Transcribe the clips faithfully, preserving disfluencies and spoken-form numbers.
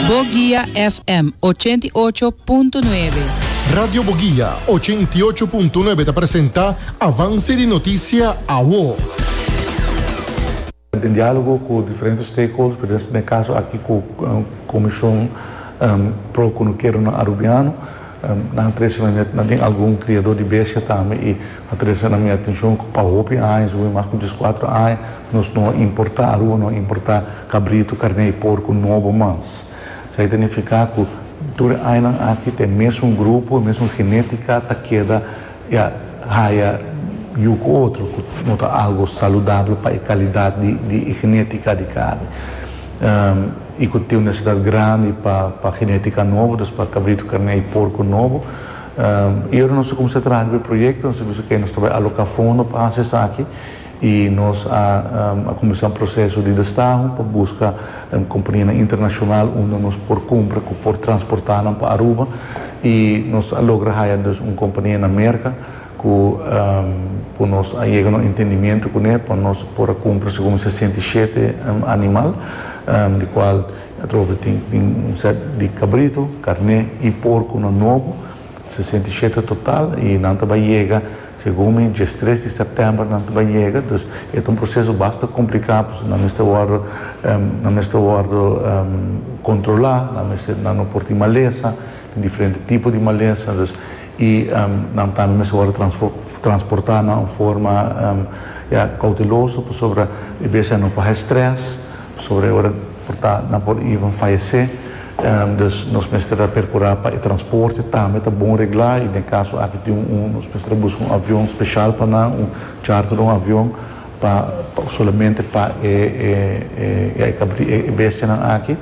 Boguía F M ochenta y ocho punto nueve. Radio Boguía ochenta y ocho punto nueve te presenta Avance de Noticia a W O. Em diálogo com diferentes stakeholders, por exemplo, no caso aqui com a Comissão um, Pro Conuqueiro no Arubiano, um, na atenção na tem algum criador de bestia também e a atenção na minha atenção com paupe anos, ou mais com quatro anos, nós não importar ou não importar cabrito, carne e porco novo mas. Já identificar que tudo aqui tem mesmo um grupo, mesmo genética, tá queda e a e o outro, nota algo saudável para a qualidade de, de genética de carne. Um, e que tem uma necessidade grande para, para a genética nova, para cabrito, carne e porco novo. Um, e agora nós começamos a trabalhar no projeto, nós temos que nós trabalhamos alocar fundo para acessar aqui e nós a, um, a começar um processo de destaque para buscar uma companhia internacional onde nós por compra, por transportar para Aruba e nós logramos uma companhia na América que um, nós chegamos a um entendimento com ele, para nós por comprar segundo sessenta e sete um, animal, um, de qual tem, tem um set de cabrito, carne e porco no novo, sessenta e sete total, e não também chega, segundo dia três de setembro, não também chega, então é um processo bastante complicado, não nesta hora, um, não nesta hora um, controlar, não não por maleza, tem diferentes tipos de maleza, e um, não também nesta hora transportar de uma forma um, yeah, cautelosa, sobre a vezes não para estresse, sobre a hora portar não por even falecer. Um, dus nós precisamos percorrer para o transporte também está bom reglar e no caso aqui tem um nós precisamos buscar um avião especial para não um charter um avião para, para somente para é é é a bestia aqui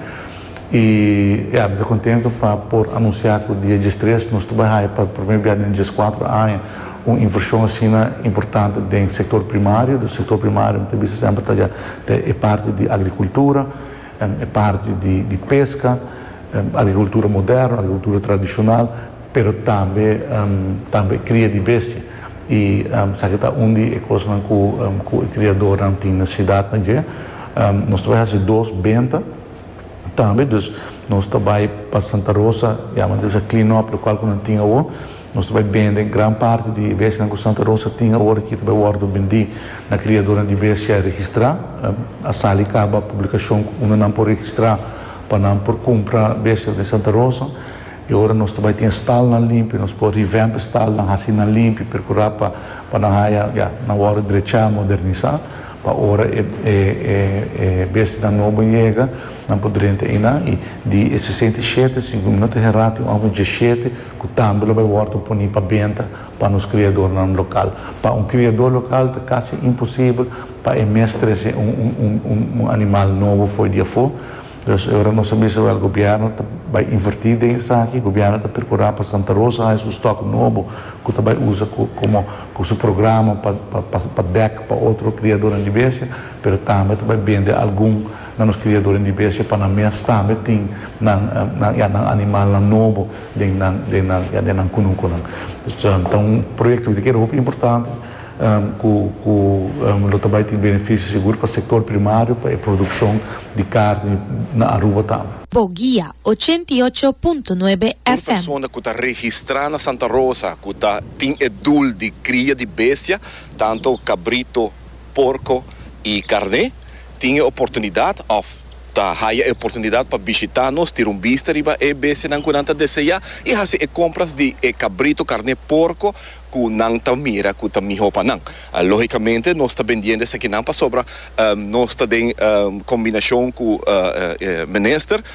e é muito contente para por anunciar que o dia três nós trabalhamos para o primeiro dia de quatro anos uma inversão assim importante do setor primário do setor primário também sempre é parte de agricultura é parte de, de pesca Um, agricultura moderna, agricultura tradicional, pero também um, também cria de bestia e um, sabe que onde é coisa que um, o criador não tem na cidade, né? Um, nós trabalhamos duas ventas também, dus nós trabalhamos para Santa Rosa, já mas a clean up, o qual não tinha o nós trabalhamos bem grande parte de bestia que Santa Rosa tinha agora aqui também o ordem vendi na criadora de bestia registrar, um, a sala acaba a publicação onde não pode registrar para não por comprar bestas de Santa Rosa e agora nós também temos estal na limpa nós podemos revamp estal na assim na limpa percorrer para para na raia já na hora de modernizar para hora é é é besta da nova chega não poderia ter ainda e de sessenta e sete segundo minuto errado um dezessete que também vai voltar para para venda para os criadores no local para um criador local é quase impossível para emestre um um um um animal novo foi dia for. Então, agora nós sabemos que o governo vai invertir isso aqui, o governo está percorrendo para Santa Rosa, há um estoque novo que também usa como, como seu programa para, para, para D E C, para outro criador de bestia, mas também vai vender algum nos criadores de bestia para nós também tem um animal novo dentro da Kununkunan. Então, um projeto que é muito importante. Um, com, com um, também tem benefício seguro para o setor primário, para a produção de carne na Aruba também. Boguía ochenta y ocho punto nueve F M. Uma pessoa que está registrada na Santa Rosa, que tá, tem edul de cria de bestia, tanto cabrito, porco e carne, tem a oportunidade of tá há a oportunidade para visitar nós, ter um vista riba e bestia não curanta desejar e fazer compras de e cabrito, carne, porco que não está mira, que está miho para não. Uh, logicamente, nós está vendendo isso aqui não para sobra, um, nós está em um, combinação com o uh, uh, minister,